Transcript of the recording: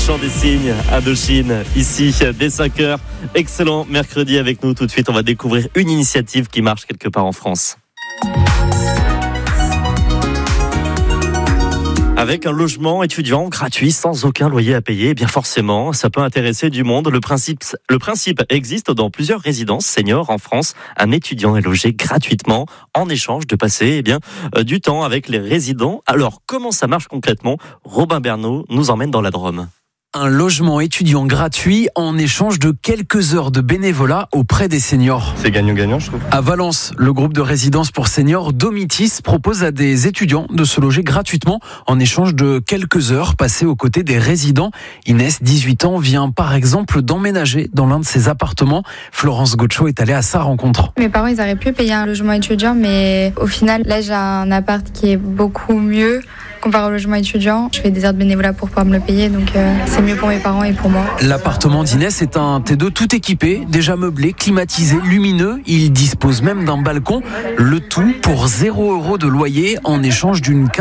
chant des cygnes, Indochine, ici, dès 5h. Excellent mercredi avec nous. Tout de suite, on va découvrir une initiative qui marche quelque part en France. Avec un logement étudiant gratuit sans aucun loyer à payer, eh bien forcément, ça peut intéresser du monde. Le principe existe dans plusieurs résidences seniors en France. Un étudiant est logé gratuitement en échange de passer du temps avec les résidents. Alors, comment ça marche concrètement ? Robin Bernot nous emmène dans la Drôme. Un logement étudiant gratuit en échange de quelques heures de bénévolat auprès des seniors. C'est gagnant-gagnant, je trouve. À Valence, le groupe de résidence pour seniors Domitis propose à des étudiants de se loger gratuitement en échange de quelques heures passées aux côtés des résidents. Inès, 18 ans, vient par exemple d'emménager dans l'un de ses appartements. Florence Gaucho est allée à sa rencontre. Mes parents, ils auraient pu payer un logement étudiant, mais au final, là, j'ai un appart qui est beaucoup mieux comparé au logement étudiant. Je fais des heures de bénévolat pour pouvoir me le payer, donc c'est mieux pour mes parents et pour moi. L'appartement d'Inès est un T2 tout équipé, déjà meublé, climatisé, lumineux. Il dispose même d'un balcon. Le tout pour 0 € de loyer en échange d'une